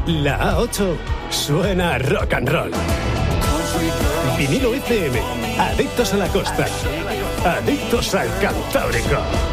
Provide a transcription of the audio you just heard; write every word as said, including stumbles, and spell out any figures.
La A ocho suena a rock and roll. Vinilo F M, adictos a la costa, adictos al Cantábrico.